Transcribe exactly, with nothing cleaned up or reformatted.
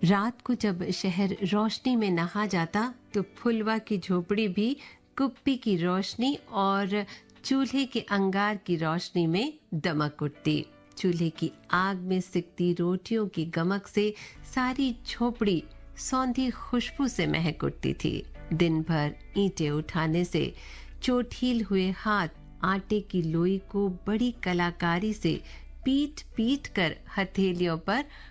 रात को जब शहर रोशनी में नहा जाता तो फुलवा की झोपड़ी भी कुप्पी की रोशनी और चूल्हे के अंगार की रोशनी में दमक उठती। चूल्हे की आग में सिकती रोटियों की गमक से सारी झोपड़ी सौंधी खुशबू से महक उठती थी। दिन भर ईंटें उठाने से चोटील हुए हाथ आटे की लोई को बड़ी कलाकारी से पीट पीट कर हथेलियों पर